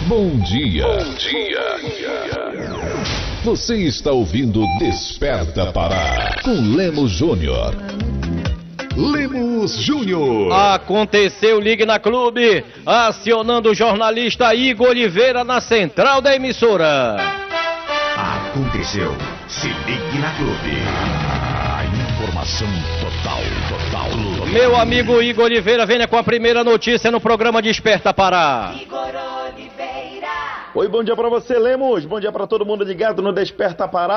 Bom dia. Você está ouvindo Desperta Pará com Lemos Júnior. Lemos Júnior. Aconteceu, ligue na clube, acionando o jornalista Igor Oliveira na central da emissora. Aconteceu, se ligue na clube. Informação total. Meu amigo Igor Oliveira, venha com a primeira notícia no programa Desperta Pará. Igor Oliveira. Oi, bom dia pra você, Lemos. Bom dia pra todo mundo ligado no Desperta Pará.